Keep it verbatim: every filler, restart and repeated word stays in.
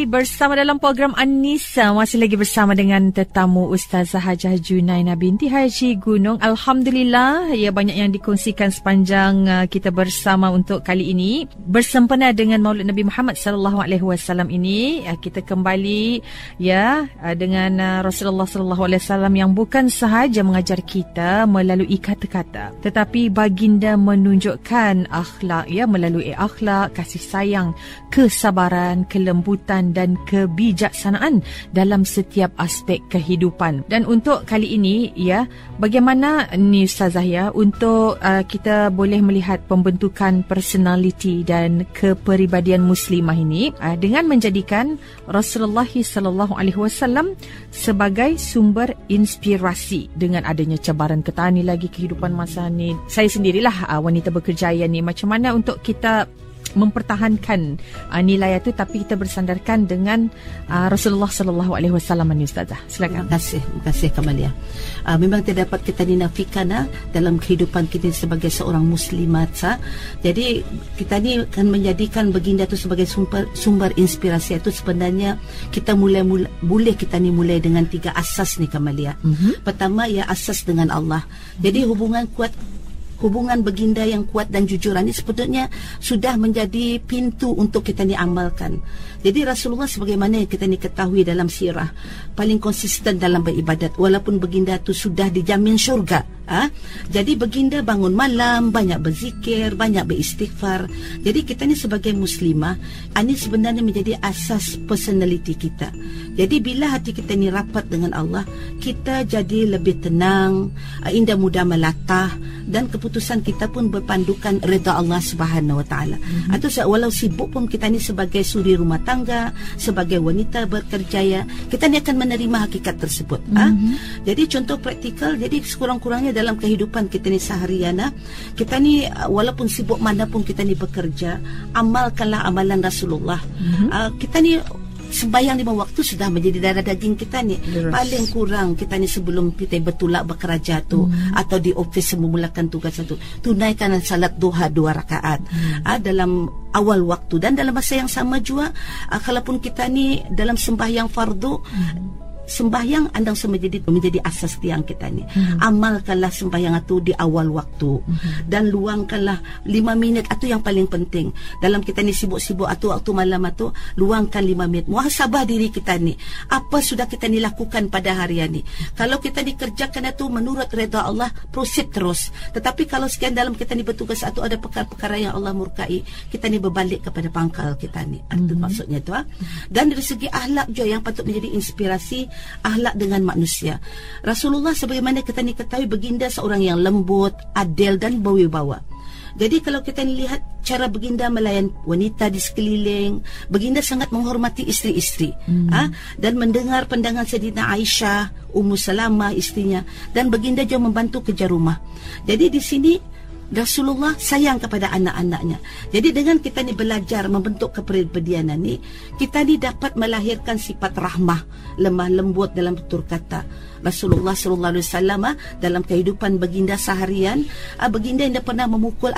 kembali bersama dalam program An-Nisa. Masih lagi bersama dengan tetamu Ustazah Hajah Junaina binti Haji Gunong. Alhamdulillah, ya, banyak yang dikongsikan sepanjang uh, kita bersama untuk kali ini. Bersempena dengan Maulid Nabi Muhammad sallallahu alaihi wasallam ini, uh, kita kembali ya uh, dengan uh, Rasulullah sallallahu alaihi wasallam yang bukan sahaja mengajar kita melalui kata-kata, tetapi baginda menunjukkan akhlak, ya, melalui akhlak, kasih sayang, kesabaran, kelembutan dan kebijaksanaan dalam setiap aspek kehidupan. Dan untuk kali ini, ya, bagaimana ni Ustazah, ya, untuk uh, kita boleh melihat pembentukan personaliti dan kepribadian muslimah ini uh, dengan menjadikan Rasulullah sallallahu alaihi wasallam sebagai sumber inspirasi dengan adanya cabaran ketani lagi kehidupan masa ni. Saya sendirilah uh, wanita berkerjaya ni, macam mana untuk kita mempertahankan uh, nilai itu tapi kita bersandarkan dengan uh, Rasulullah sallallahu alaihi wasallam ni, Ustazah. Silakan. Terima kasih, terima kasih Kamalia. Uh, memang tidak dapat kita dinafikan uh, dalam kehidupan kita sebagai seorang muslimat. Uh. Jadi kita ni akan menjadikan baginda itu sebagai sumber sumber inspirasi. Itu sebenarnya kita mulai, mulai boleh kita ni mulai dengan tiga asas ni, Kamalia. Mm-hmm. Pertama, ya, asas dengan Allah. Jadi hubungan kuat Hubungan baginda yang kuat dan jujuran ini sebetulnya sudah menjadi pintu untuk kita ni amalkan. Jadi Rasulullah sebagaimana yang kita ni ketahui dalam sirah, paling konsisten dalam beribadat walaupun baginda tu sudah dijamin syurga. Ha? Jadi baginda bangun malam, banyak berzikir, banyak beristighfar. Jadi kita ni sebagai muslimah, ini sebenarnya menjadi asas personality kita. Jadi bila hati kita ni rapat dengan Allah, kita jadi lebih tenang, indah mudah melatah, dan keputusan kita pun berpandukan redha Allah Subhanahu Wa Taala. Mm-hmm. Atau walau sibuk pun kita ni sebagai suri rumah tangga, sebagai wanita berkerjaya, kita ni akan menerima hakikat tersebut. Mm-hmm. Ha? Jadi contoh praktikal, jadi sekurang-kurangnya dalam kehidupan kita ni seharian, ha? Kita ni walaupun sibuk mana pun kita ni bekerja, amalkanlah amalan Rasulullah. Mm-hmm. Uh, kita ni sembahyang lima waktu sudah menjadi darah daging kita ni. Yes. Paling kurang kita ni sebelum kita bertolak bekerja tu, hmm. atau di office memulakan tugas itu, tunaikan salat duha dua rakaat hmm. ah, dalam awal waktu. Dan dalam masa yang sama juga, ah, kalaupun kita ni dalam sembahyang fardu, hmm. sembahyang andang menjadi menjadi asas tiang kita ni. Hmm. Amalkanlah sembahyang itu di awal waktu. Hmm. Dan luangkanlah lima minit itu yang paling penting. Dalam kita ni sibuk-sibuk atau waktu malam itu, luangkan lima minit. Muhasabah diri kita ni. Apa sudah kita ni lakukan pada harian ni? Kalau kita ni kerjakan itu menurut redha Allah, proceed terus. Tetapi kalau sekian dalam kita ni bertugas atau ada perkara-perkara yang Allah murkai, kita ni berbalik kepada pangkal kita ni. Itu hmm. maksudnya tu. Ha? Dan dari segi akhlak juga yang patut menjadi inspirasi, akhlak dengan manusia. Rasulullah sebagaimana kita ni ketahui, baginda seorang yang lembut, adil dan berwibawa. Jadi kalau kita lihat cara baginda melayan wanita di sekeliling, baginda sangat menghormati isteri-isteri, hmm. ha? dan mendengar pandangan Sayyidina Aisyah, Ummu Salamah istrinya, dan baginda juga membantu kerja rumah. Jadi di sini Rasulullah sayang kepada anak-anaknya. Jadi dengan kita ni belajar membentuk kepribadian ni, kita ni dapat melahirkan sifat rahmah, lemah lembut dalam tutur kata. Rasulullah sallallahu alaihi wasallam dalam kehidupan baginda seharian, baginda yang pernah memukul